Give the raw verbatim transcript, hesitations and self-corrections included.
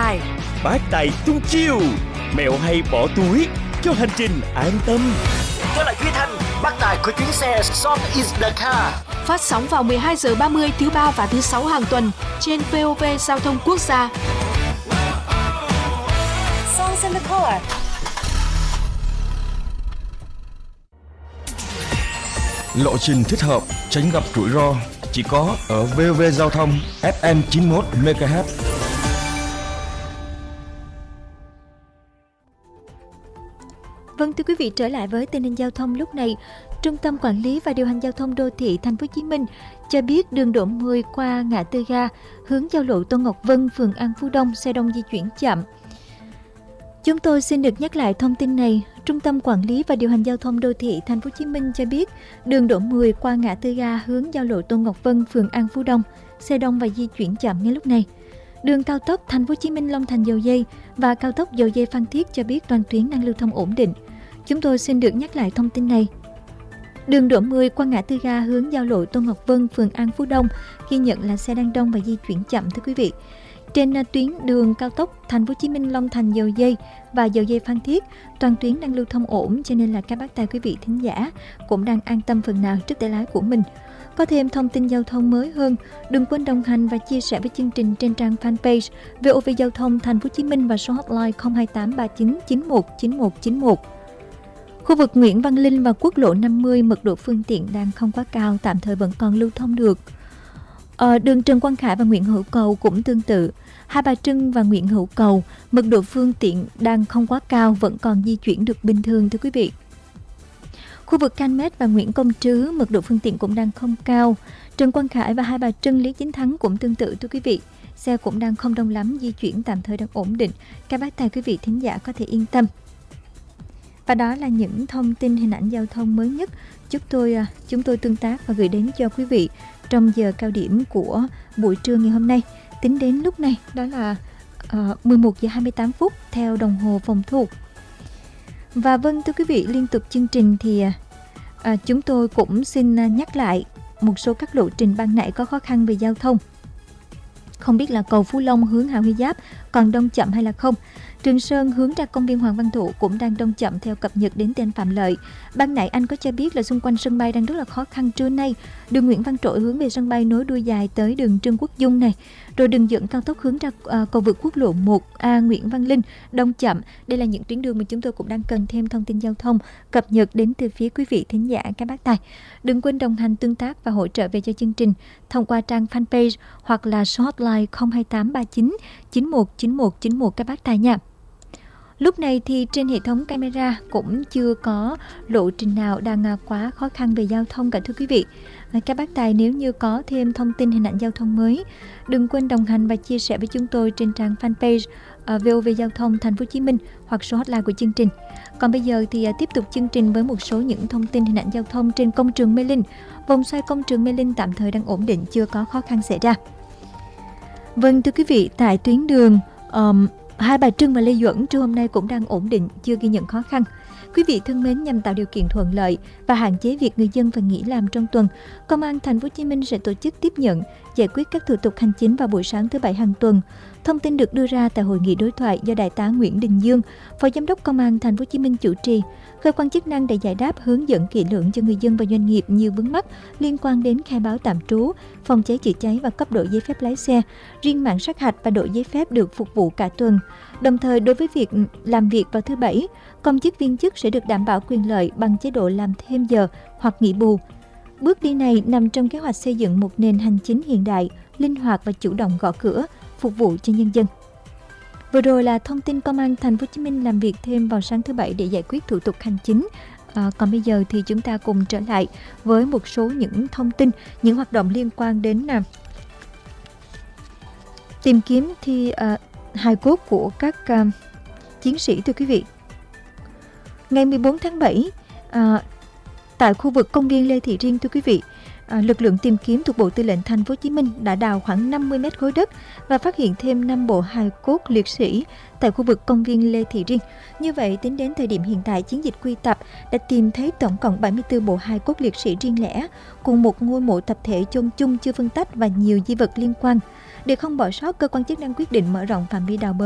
tài. Bác tài tung chiêu, mẹo hay bỏ túi cho hành trình an tâm. Tôi là Duy Thanh, bác tài của chuyến xe Song is the car. Phát sóng vào mười hai giờ ba mươi thứ ba và thứ sáu hàng tuần trên vê o vê Giao thông Quốc gia. Songs in the car. Lộ trình thích hợp, tránh gặp rủi ro chỉ có ở vê o vê Giao thông ép em chín mươi mốt mê ga héc. Vâng, thưa quý vị, trở lại với tình hình giao thông lúc này. Trung tâm Quản lý và Điều hành Giao thông Đô thị Thành phố Hồ Chí Minh cho biết đường Đỗ mười qua ngã tư ga hướng giao lộ Tôn Ngọc Vân, phường An Phú Đông, xe đông di chuyển chậm. Chúng tôi xin được nhắc lại thông tin này. Trung tâm Quản lý và Điều hành Giao thông Đô thị Thành phố Hồ Chí Minh cho biết đường Đỗ mười qua ngã tư ga hướng giao lộ Tôn Ngọc Vân, phường An Phú Đông, xe đông và di chuyển chậm ngay lúc này. Đường cao tốc Thành phố Hồ Chí Minh Long Thành Dầu Giây và cao tốc Dầu Giây Phan Thiết cho biết toàn tuyến đang lưu thông ổn định. Chúng tôi xin được nhắc lại thông tin này. Đường Đỗ mười qua ngã tư ga hướng giao lộ Tôn Ngọc Vân, phường An Phú Đông ghi nhận là xe đang đông và di chuyển chậm, thưa quý vị. Trên tuyến đường cao tốc Thành phố Hồ Chí Minh Long Thành Dầu Giây và Dầu Giây Phan Thiết, toàn tuyến đang lưu thông ổn, cho nên là các bác tài quý vị thính giả cũng đang an tâm phần nào trước tay lái của mình. Có thêm thông tin giao thông mới hơn, đừng quên đồng hành và chia sẻ với chương trình trên trang fanpage vê o vê Giao thông Thành phố Hồ Chí Minh và số hotline không hai tám ba chín chín một chín một chín một. Khu vực Nguyễn Văn Linh và quốc lộ năm mươi mật độ phương tiện đang không quá cao, tạm thời vẫn còn lưu thông được. Ở đường Trần Quang Khải và Nguyễn Hữu Cầu cũng tương tự. Hai Bà Trưng và Nguyễn Hữu Cầu, mật độ phương tiện đang không quá cao, vẫn còn di chuyển được bình thường, thưa quý vị. Khu vực Canh Mét và Nguyễn Công Trứ, mật độ phương tiện cũng đang không cao. Trần Quang Khải và Hai Bà Trưng, Lý Chính Thắng cũng tương tự, thưa quý vị. Xe cũng đang không đông lắm, di chuyển tạm thời đang ổn định. Các bác tài quý vị thính giả có thể yên tâm. Và đó là những thông tin hình ảnh giao thông mới nhất chúng tôi chúng tôi tương tác và gửi đến cho quý vị trong giờ cao điểm của buổi trưa ngày hôm nay. Tính đến lúc này đó là uh, mười một giờ hai mươi tám phút theo đồng hồ phòng thủ. Và vâng, thưa quý vị, liên tục chương trình thì uh, chúng tôi cũng xin uh, nhắc lại một số các lộ trình ban nãy có khó khăn về giao thông. Không biết là cầu Phú Long hướng Hà Huy Giáp còn đông chậm hay là không. Trường Sơn hướng ra công viên Hoàng Văn Thụ cũng đang đông chậm theo cập nhật đến tên Phạm Lợi. Ban nãy anh có cho biết là xung quanh sân bay đang rất là khó khăn trưa nay. Đường Nguyễn Văn Trỗi hướng về sân bay nối đuôi dài tới đường Trương Quốc Dung này. Rồi đường dẫn cao tốc hướng ra uh, cầu vượt quốc lộ một A Nguyễn Văn Linh đông chậm. Đây là những tuyến đường mà chúng tôi cũng đang cần thêm thông tin giao thông cập nhật đến từ phía quý vị thính giả các bác tài. Đừng quên đồng hành tương tác và hỗ trợ về cho chương trình thông qua trang fanpage hoặc là số hotline không hai tám ba chín chín một chín một chín một các bác tài nha. Lúc này thì trên hệ thống camera cũng chưa có lộ trình nào đang quá khó khăn về giao thông cả, thưa quý vị. Các bác tài nếu như có thêm thông tin hình ảnh giao thông mới, đừng quên đồng hành và chia sẻ với chúng tôi trên trang fanpage uh, vê o vê Giao thông Thành phố Hồ Chí Minh hoặc số hotline của chương trình. Còn bây giờ thì uh, tiếp tục chương trình với một số những thông tin hình ảnh giao thông trên công trường Mê Linh. Vòng xoay công trường Mê Linh tạm thời đang ổn định, chưa có khó khăn xảy ra. Vâng, thưa quý vị, tại tuyến đường um, Hai Bà Trưng và Lê Duẩn trưa hôm nay cũng đang ổn định, chưa ghi nhận khó khăn. Quý vị thân mến, nhằm tạo điều kiện thuận lợi và hạn chế việc người dân phải nghỉ làm trong tuần, Công an Thành phố Hồ Chí Minh sẽ tổ chức tiếp nhận, giải quyết các thủ tục hành chính vào buổi sáng thứ Bảy hàng tuần. Thông tin được đưa ra tại hội nghị đối thoại do Đại tá Nguyễn Đình Dương, Phó Giám đốc Công an Thành phố Hồ Chí Minh chủ trì. Cơ quan chức năng đã giải đáp hướng dẫn kỹ lưỡng cho người dân và doanh nghiệp nhiều vướng mắc liên quan đến khai báo tạm trú, phòng cháy chữa cháy và cấp độ giấy phép lái xe, riêng mảng sát hạch và độ giấy phép được phục vụ cả tuần. Đồng thời, đối với việc làm việc vào thứ Bảy, công chức viên chức sẽ được đảm bảo quyền lợi bằng chế độ làm thêm giờ hoặc nghỉ bù. Bước đi này nằm trong kế hoạch xây dựng một nền hành chính hiện đại, linh hoạt và chủ động gõ cửa, phục vụ cho nhân dân. Vừa rồi là thông tin Công an Thành phố Hồ Chí Minh làm việc thêm vào sáng thứ Bảy để giải quyết thủ tục hành chính. À, còn bây giờ thì chúng ta cùng trở lại với một số những thông tin, những hoạt động liên quan đến à, tìm kiếm thi à, hài cốt của các à, chiến sĩ, thưa quý vị. Ngày mười bốn tháng bảy, à, tại khu vực công viên Lê Thị Riêng, thưa quý vị, À, lực lượng tìm kiếm thuộc Bộ Tư lệnh Thành phố Hồ Chí Minh đã đào khoảng năm mươi mét khối đất và phát hiện thêm năm bộ hài cốt liệt sĩ tại khu vực công viên Lê Thị Riêng. Như vậy, tính đến thời điểm hiện tại, chiến dịch quy tập đã tìm thấy tổng cộng bảy mươi tư bộ hài cốt liệt sĩ riêng lẻ, cùng một ngôi mộ tập thể chôn chung chưa phân tách và nhiều di vật liên quan. Để không bỏ sót, cơ quan chức năng quyết định mở rộng phạm vi đào bới